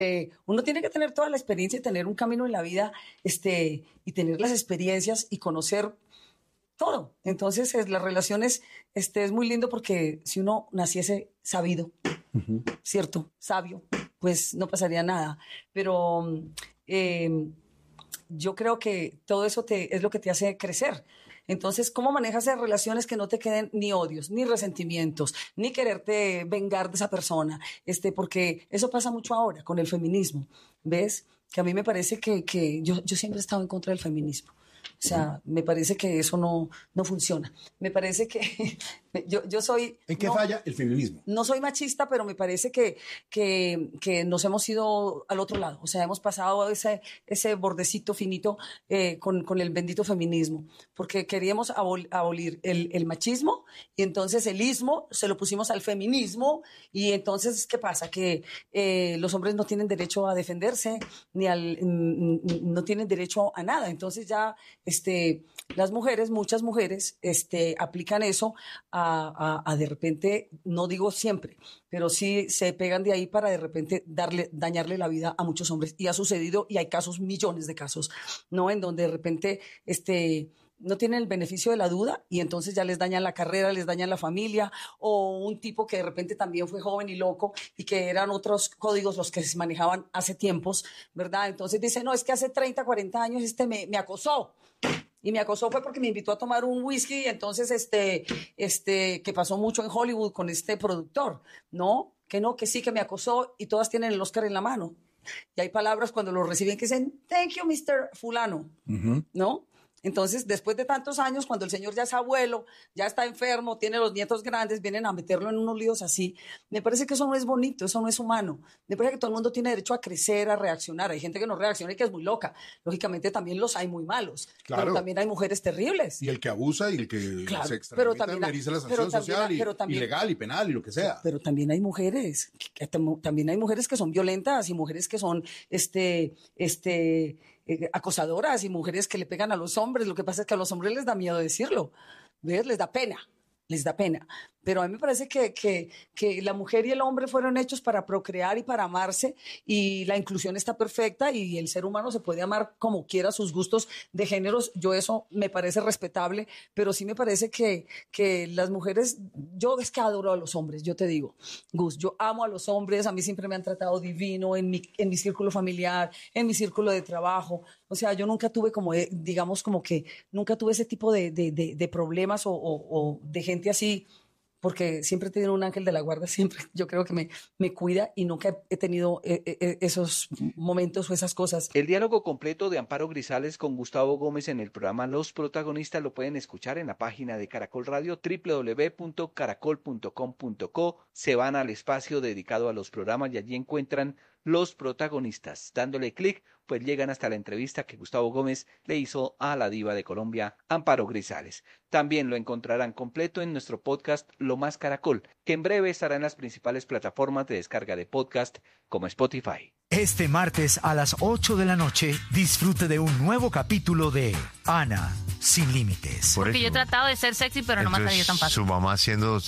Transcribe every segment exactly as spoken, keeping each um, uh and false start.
Eh, uno tiene que tener toda la experiencia y tener un camino en la vida, este, y tener las experiencias y conocer todo. Entonces, es, las relaciones, este, es muy lindo porque si uno naciese sabido, uh-huh. ¿cierto? Sabio, pues no pasaría nada. Pero eh, yo creo que todo eso te, es lo que te hace crecer. Entonces, ¿cómo manejas esas relaciones que no te queden ni odios, ni resentimientos, ni quererte vengar de esa persona? Este, porque eso pasa mucho ahora con el feminismo, ¿ves? Que a mí me parece que, que yo, yo siempre he estado en contra del feminismo. O sea, me parece que eso no, no funciona. Me parece que yo, yo soy... ¿En qué no, falla el feminismo? No soy machista, pero me parece que, que, que nos hemos ido al otro lado. O sea, hemos pasado ese, ese bordecito finito eh, con, con el bendito feminismo. Porque queríamos abol, abolir el, el machismo y entonces el ismo se lo pusimos al feminismo. Y entonces, ¿qué pasa? Que eh, los hombres no tienen derecho a defenderse, ni al, no tienen derecho a nada. Entonces ya... Este, las mujeres, muchas mujeres, este, aplican eso a, a, a de repente, no digo siempre, pero sí se pegan de ahí para de repente darle, dañarle la vida a muchos hombres. Y ha sucedido, y hay casos, millones de casos, ¿no? En donde de repente, este... no tienen el beneficio de la duda y entonces ya les dañan la carrera, les dañan la familia, o un tipo que de repente también fue joven y loco y que eran otros códigos los que se manejaban hace tiempos, ¿verdad? Entonces dice, no, es que hace treinta, cuarenta años este me, me acosó. Y me acosó fue porque me invitó a tomar un whisky y entonces, este, este, que pasó mucho en Hollywood con este productor, ¿no? Que no, que sí, que me acosó y todas tienen el Oscar en la mano. Y hay palabras cuando lo reciben que dicen, thank you, mister Fulano, uh-huh. ¿no? Entonces, después de tantos años, cuando el señor ya es abuelo, ya está enfermo, tiene los nietos grandes, vienen a meterlo en unos líos así. Me parece que eso no es bonito, eso no es humano. Me parece que todo el mundo tiene derecho a crecer, a reaccionar. Hay gente que no reacciona y que es muy loca. Lógicamente también los hay muy malos, claro. Pero también hay mujeres terribles. Y el que abusa y el que claro, se extramita merece la sanción también, social y, pero también, y legal y penal y lo que sea. Pero también hay mujeres, que, también hay mujeres que son violentas y mujeres que son, este, este... Eh, acosadoras y mujeres que le pegan a los hombres. Lo que pasa es que a los hombres les da miedo decirlo, ¿ves? Les da pena, les da pena. Pero a mí me parece que, que, que la mujer y el hombre fueron hechos para procrear y para amarse, y la inclusión está perfecta y el ser humano se puede amar como quiera, sus gustos de géneros. Yo eso me parece respetable, pero sí me parece que, que las mujeres, yo es que adoro a los hombres, yo te digo, Gus, yo amo a los hombres, a mí siempre me han tratado divino en mi, en mi círculo familiar, en mi círculo de trabajo. O sea, yo nunca tuve como, digamos, como que nunca tuve ese tipo de, de, de, de problemas o, o, o de gente así, porque siempre he tenido un ángel de la guarda, siempre yo creo que me, me cuida, y nunca he tenido eh, eh, esos momentos o esas cosas. El diálogo completo de Amparo Grisales con Gustavo Gómez en el programa Los Protagonistas lo pueden escuchar en la página de Caracol Radio, doble u doble u doble u punto caracol punto com punto co. Se van al espacio dedicado a los programas y allí encuentran Los Protagonistas. Dándole clic, pues llegan hasta la entrevista que Gustavo Gómez le hizo a la diva de Colombia, Amparo Grisales. También lo encontrarán completo en nuestro podcast Lo Más Caracol, que en breve estará en las principales plataformas de descarga de podcast como Spotify. Este martes a las ocho de la noche, disfrute de un nuevo capítulo de Ana Sin Límites. Porque yo he tratado de ser sexy, pero no me ha salido tan fácil. Su mamá siendo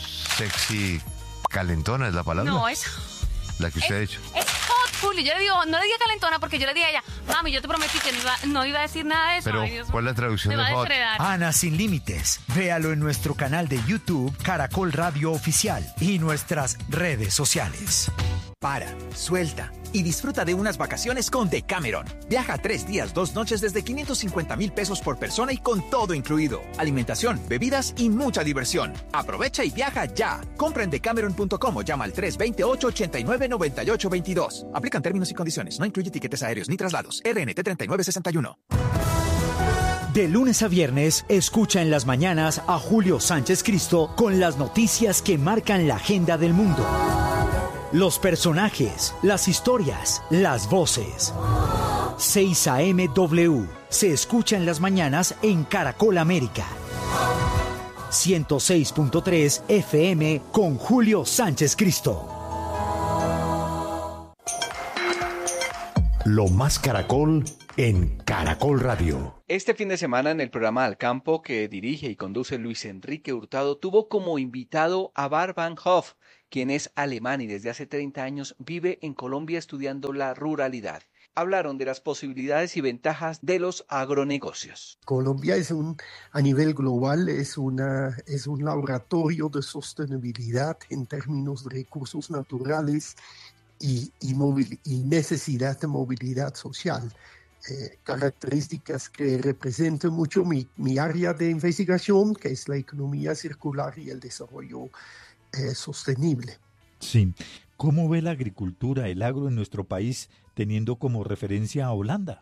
sexy calentona es la palabra. No, es... La que usted es, ha dicho. Es hot, Juli. Yo le digo, no le diga calentona, porque yo le dije a ella, mami, yo te prometí que no iba, no iba a decir nada de eso. Pero, ay, Dios, ¿cuál es la traducción de hot? Ana Sin Límites. Véalo en nuestro canal de YouTube, Caracol Radio Oficial, y nuestras redes sociales. Para, suelta y disfruta de unas vacaciones con Decameron. Viaja tres días, dos noches desde quinientos cincuenta mil pesos por persona y con todo incluido. Alimentación, bebidas y mucha diversión. Aprovecha y viaja ya. Compra en decameron punto com o llama al tres dos ocho, ocho nueve, nueve ocho dos dos. Aplican términos y condiciones. No incluye tiquetes aéreos ni traslados. R N T treinta y nueve sesenta y uno. De lunes a viernes, escucha en las mañanas a Julio Sánchez Cristo con las noticias que marcan la agenda del mundo. Los personajes, las historias, las voces. seis A M W se escucha en las mañanas en Caracol América. ciento seis punto tres F M con Julio Sánchez Cristo. Lo Más Caracol en Caracol Radio. Este fin de semana en el programa Al Campo, que dirige y conduce Luis Enrique Hurtado, tuvo como invitado a Bart Van Hoff, quien es alemán y desde hace treinta años vive en Colombia estudiando la ruralidad. Hablaron de las posibilidades y ventajas de los agronegocios. Colombia es un, a nivel global, es, una, es un laboratorio de sostenibilidad en términos de recursos naturales y, y, movil, y necesidad de movilidad social. Eh, características que representan mucho mi, mi área de investigación, que es la economía circular y el desarrollo eh, sostenible. Sí. ¿Cómo ve la agricultura, el agro en nuestro país, teniendo como referencia a Holanda?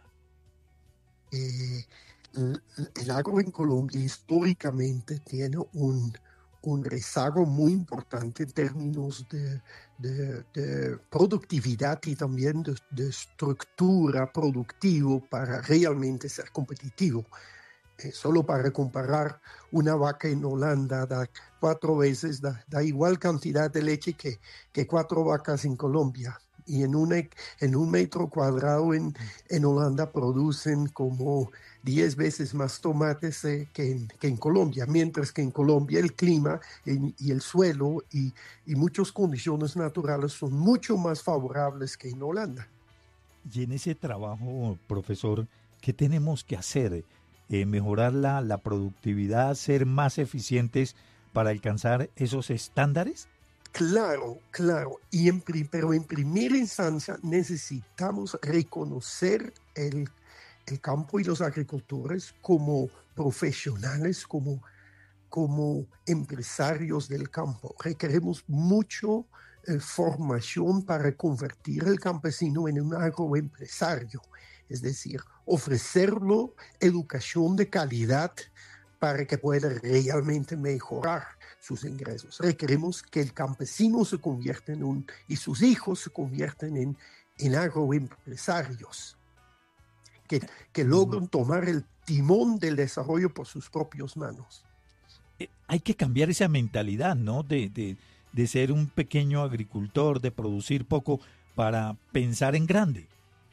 Eh, el, el agro en Colombia históricamente tiene un, un rezago muy importante en términos de, de, de productividad y también de, de estructura productiva para realmente ser competitivo. Eh, solo para comparar, una vaca en Holanda da cuatro veces, da, da igual cantidad de leche que, que cuatro vacas en Colombia. Y en, una, en un metro cuadrado en, en Holanda producen como diez veces más tomates eh, que, en, que en Colombia, mientras que en Colombia el clima y, y el suelo y, y muchas condiciones naturales son mucho más favorables que en Holanda. Y en ese trabajo, profesor, ¿qué tenemos que hacer? Eh, mejorar la, la productividad, ser más eficientes para alcanzar esos estándares? Claro, claro, y en, pero en primera instancia necesitamos reconocer el, el campo y los agricultores como profesionales, como, como empresarios del campo. Requeremos mucho eh, formación para convertir el campesino en un agroempresario. Es decir, ofrecerlo educación de calidad para que pueda realmente mejorar sus ingresos. Requerimos que el campesino se convierta en un, y sus hijos se conviertan en, en agroempresarios, que, que logren tomar el timón del desarrollo por sus propias manos. Eh, hay que cambiar esa mentalidad, ¿no? De, de, de ser un pequeño agricultor, de producir poco para pensar en grande.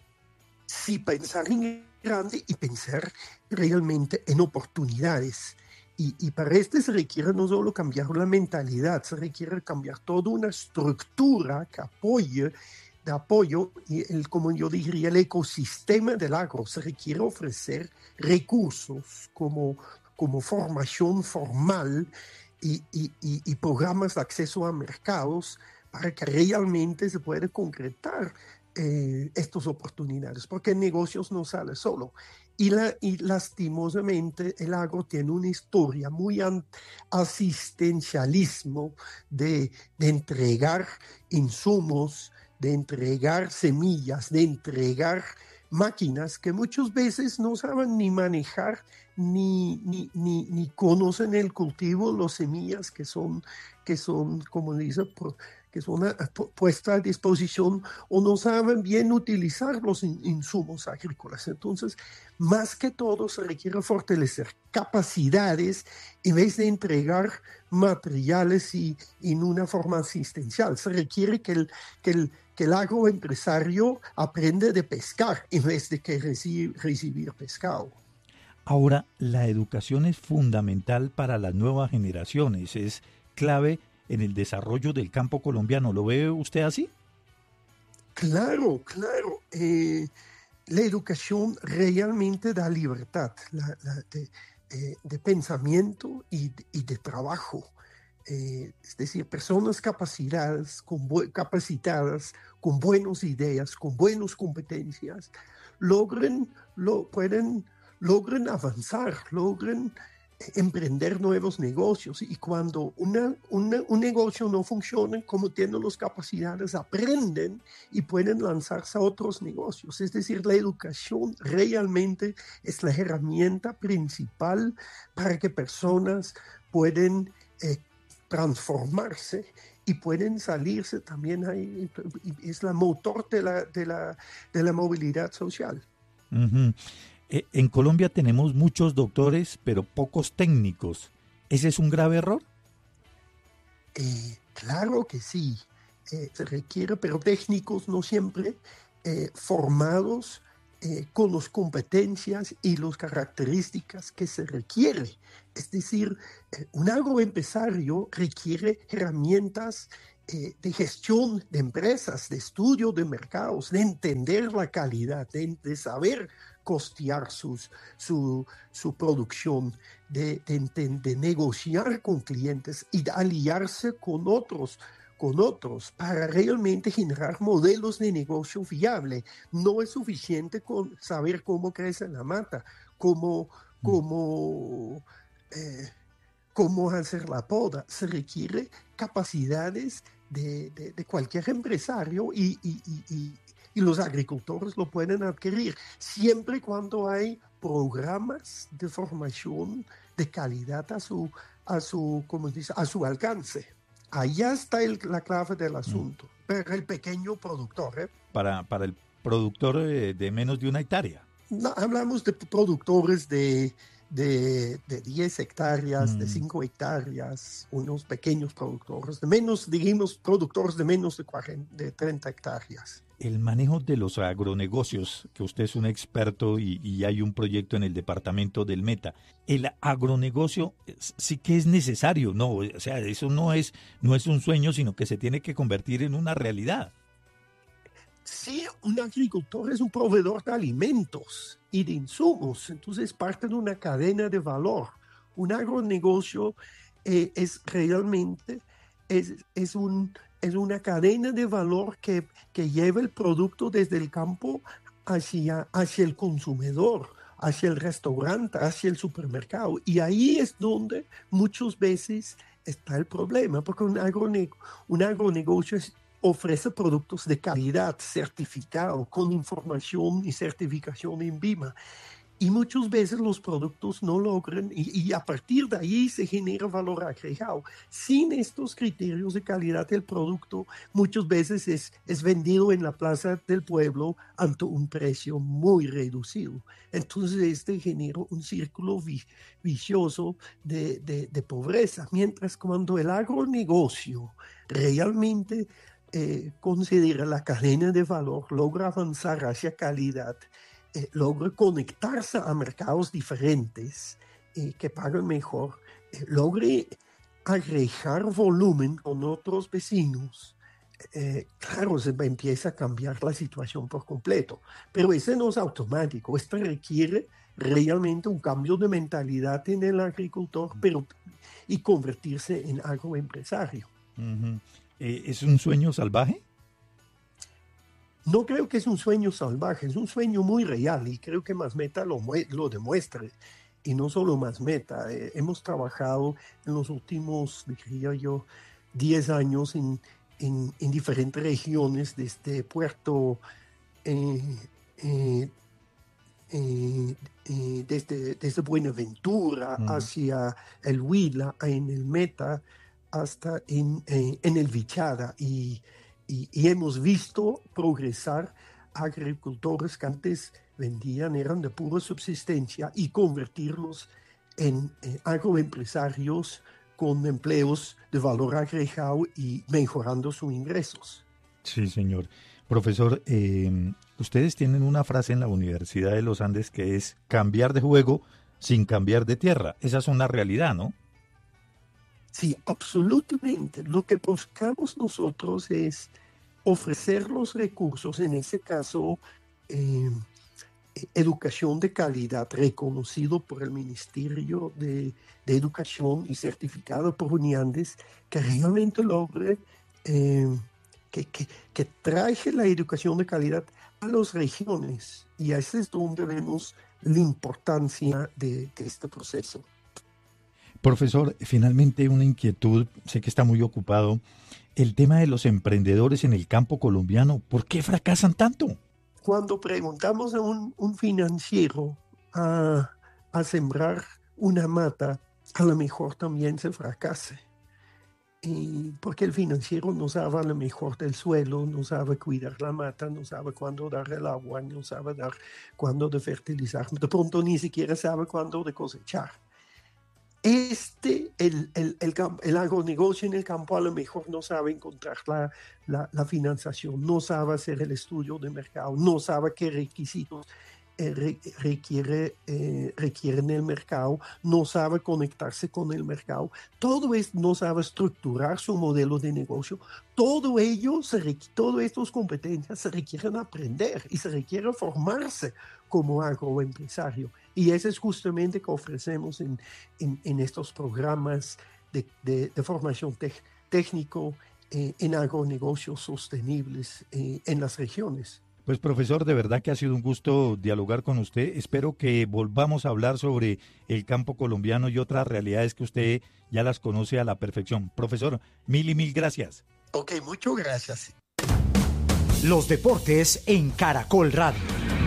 Sí, pensar en grande y pensar realmente en oportunidades. Y, y para esto se requiere no solo cambiar la mentalidad, se requiere cambiar toda una estructura que apoye, de apoyo, y el, como yo diría, el ecosistema del agro. Se requiere ofrecer recursos como, como formación formal y, y, y, y programas de acceso a mercados para que realmente se pueda concretar Eh, estas oportunidades, porque en negocios no sale solo. Y, la, y lastimosamente el agro tiene una historia muy asistencialismo de, de entregar insumos, de entregar semillas, de entregar máquinas que muchas veces no saben ni manejar ni, ni, ni, ni conocen el cultivo, las semillas que son, que son como dice, por, que son puestas a disposición o no saben bien utilizar los insumos agrícolas. Entonces, más que todo, se requiere fortalecer capacidades en vez de entregar materiales y, y en una forma asistencial. Se requiere que el, que el, que el agroempresario aprenda de pescar en vez de que recibe, recibir pescado. Ahora, la educación es fundamental para las nuevas generaciones, es clave en el desarrollo del campo colombiano. ¿Lo ve usted así? Claro, claro. Eh, la educación realmente da libertad la, la de, eh, de pensamiento y de, y de trabajo. Eh, es decir, personas capacitadas con, bu- capacitadas, con buenas ideas, con buenas competencias, logren, lo, pueden, logren avanzar, logren emprender nuevos negocios, y cuando una, una, un negocio no funciona, como tienen las capacidades, aprenden y pueden lanzarse a otros negocios. Es decir, la educación realmente es la herramienta principal para que personas pueden eh, transformarse y pueden salirse también ahí, es la motor de la, de la, de la movilidad social. Uh-huh. En Colombia tenemos muchos doctores, pero pocos técnicos. ¿Ese es un grave error? Eh, claro que sí. Eh, se requiere, pero técnicos no siempre eh, formados eh, con las competencias y las características que se requiere. Es decir, eh, un agroempresario requiere herramientas eh, de gestión de empresas, de estudio de mercados, de entender la calidad, de, de saber costear sus, su, su producción, de, de, de negociar con clientes y de aliarse con otros, con otros para realmente generar modelos de negocio viable. No es suficiente con saber cómo crece la mata, cómo, cómo, eh, cómo hacer la poda. Se requiere capacidades de, de, de cualquier empresario y, y, y, y y los agricultores lo pueden adquirir, siempre y cuando hay programas de formación de calidad a su, a su, ¿cómo dice? A su alcance. Allá está el, la clave del asunto, mm. Pero el pequeño productor. ¿eh? Para, para el productor de, de menos de una hectárea. No, hablamos de productores de, de, de diez hectáreas, mm. de cinco hectáreas, unos pequeños productores, de menos, digamos, productores de menos de, cuarenta, de treinta hectáreas. El manejo de los agronegocios, que usted es un experto y, y hay un proyecto en el departamento del Meta. El agronegocio sí que es necesario, ¿no? O sea, eso no es, no es un sueño, sino que se tiene que convertir en una realidad. Sí, un agricultor es un proveedor de alimentos y de insumos, entonces parte de una cadena de valor. Un agronegocio eh, es realmente es, es, un, es una cadena de valor que, que lleva el producto desde el campo hacia, hacia el consumidor, hacia el restaurante, hacia el supermercado. Y ahí es donde muchas veces está el problema, porque un, agrone, un agronegocio es, ofrece productos de calidad, certificado, con información y certificación en BIMA. Y muchas veces los productos no logran, y, y a partir de ahí se genera valor agregado. Sin estos criterios de calidad, el producto muchas veces es, es vendido en la plaza del pueblo ante un precio muy reducido. Entonces este genera un círculo vi, vicioso de, de, de pobreza. Mientras cuando el agronegocio realmente eh, considera la cadena de valor, logra avanzar hacia calidad, Eh, logre conectarse a mercados diferentes eh, que pagan mejor, eh, logre agregar volumen con otros vecinos, eh, claro, se empieza a cambiar la situación por completo. Pero ese no es automático, esto requiere realmente un cambio de mentalidad en el agricultor, pero, y convertirse en agroempresario. Uh-huh. eh, ¿Es un sueño salvaje? No creo que es un sueño salvaje, es un sueño muy real y creo que Masmeta lo, lo demuestra. Y no solo Masmeta, eh, hemos trabajado en los últimos, diría yo, diez años en, en, en diferentes regiones, desde Puerto, eh, eh, eh, eh, desde, desde Buenaventura mm. hacia el Huila, en el Meta, hasta en, eh, en el Vichada. Y Y, y hemos visto progresar agricultores que antes vendían, eran de pura subsistencia, y convertirlos en eh, agroempresarios con empleos de valor agregado y mejorando sus ingresos. Sí, señor. Profesor, eh, ustedes tienen una frase en la Universidad de los Andes que es cambiar de juego sin cambiar de tierra. Esa es una realidad, ¿no? Sí, absolutamente. Lo que buscamos nosotros es ofrecer los recursos, en ese caso, eh, educación de calidad reconocido por el Ministerio de, de Educación y certificado por UNIANDES, que realmente logre, eh, que, que, que traje la educación de calidad a las regiones. Y ese es donde vemos la importancia de, de este proceso. Profesor, finalmente una inquietud, sé que está muy ocupado, el tema de los emprendedores en el campo colombiano, ¿por qué fracasan tanto? Cuando preguntamos a un, un financiero a, a sembrar una mata, a lo mejor también se fracasa. Y porque el financiero no sabe a lo mejor del suelo, no sabe cuidar la mata, no sabe cuándo dar el agua, no sabe dar cuándo de fertilizar, de pronto ni siquiera sabe cuándo de cosechar. Este, el, el, el, el agronegocio en el campo a lo mejor no sabe encontrar la, la, la financiación, no sabe hacer el estudio de mercado, no sabe qué requisitos eh, re, requiere, eh, requieren el mercado, no sabe conectarse con el mercado, todo esto no sabe estructurar su modelo de negocio, todo ello, se requ- todas estas competencias se requieren aprender y se requiere formarse como agroempresario. Y eso es justamente que ofrecemos en, en, en estos programas de, de, de formación te- técnico eh, en agronegocios sostenibles eh, en las regiones. Pues profesor, de verdad que ha sido un gusto dialogar con usted. Espero que volvamos a hablar sobre el campo colombiano y otras realidades que usted ya las conoce a la perfección. Profesor, mil y mil gracias. Ok, muchas gracias. Los deportes en Caracol Radio.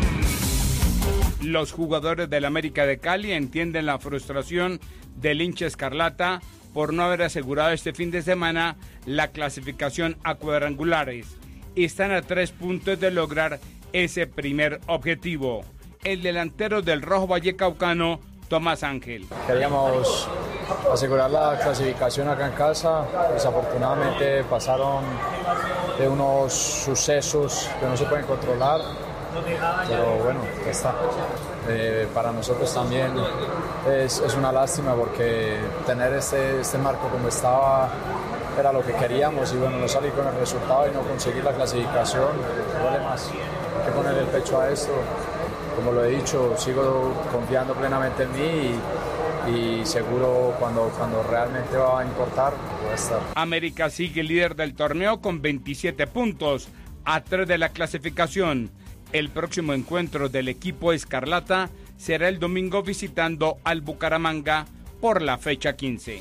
Los jugadores del América de Cali entienden la frustración del hincha escarlata por no haber asegurado este fin de semana la clasificación a cuadrangulares. Están a tres puntos de lograr ese primer objetivo. El delantero del Rojo Vallecaucano, Tomás Ángel. Queríamos asegurar la clasificación acá en casa. Desafortunadamente pasaron de unos sucesos que no se pueden controlar. Pero bueno, ya está. Eh, para nosotros también es, es una lástima porque tener este, este marco como estaba era lo que queríamos y bueno, no salir con el resultado y no conseguir la clasificación duele más. Hay que poner el pecho a esto. Como lo he dicho, sigo confiando plenamente en mí y, y seguro cuando, cuando realmente va a importar, voy a estar. América sigue líder del torneo con veintisiete puntos, a tres de la clasificación. El próximo encuentro del equipo escarlata será el domingo visitando al Bucaramanga por la fecha quince.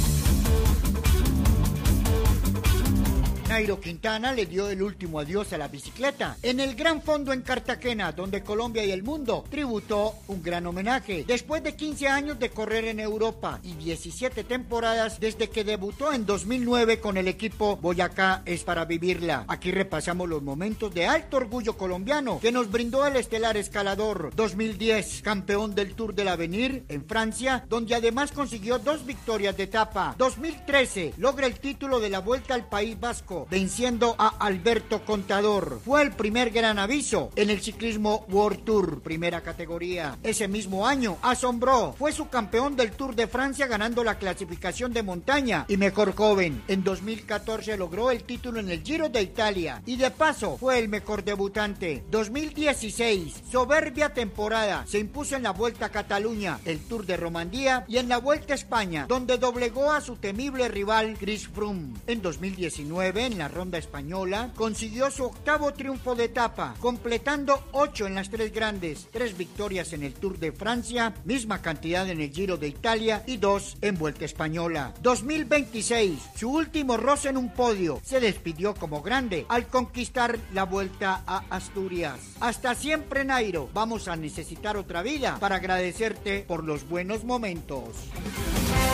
Nairo Quintana le dio el último adiós a la bicicleta en el Gran Fondo en Cartagena, donde Colombia y el mundo tributó un gran homenaje. Después de quince años de correr en Europa y diecisiete temporadas desde que debutó en dos mil nueve con el equipo Boyacá es para vivirla. Aquí repasamos los momentos de alto orgullo colombiano que nos brindó el estelar escalador. dos mil diez, campeón del Tour del Avenir en Francia, donde además consiguió dos victorias de etapa. dos mil trece, logra el título de la Vuelta al País Vasco, venciendo a Alberto Contador. Fue el primer gran aviso en el ciclismo World Tour, primera categoría. Ese mismo año asombró, fue su campeón del Tour de Francia ganando la clasificación de montaña y mejor joven. En dos mil catorce logró el título en el Giro de Italia y de paso fue el mejor debutante. dos mil dieciséis, soberbia temporada, se impuso en la Vuelta a Cataluña, el Tour de Romandía y en la Vuelta a España, donde doblegó a su temible rival Chris Froome. En dos mil diecinueve, en la ronda española, consiguió su octavo triunfo de etapa, completando ocho en las tres grandes, tres victorias en el Tour de Francia, misma cantidad en el Giro de Italia y dos en Vuelta Española. dos mil veintiséis, su último roce en un podio, se despidió como grande al conquistar la Vuelta a Asturias. Hasta siempre, Nairo, vamos a necesitar otra vida para agradecerte por los buenos momentos.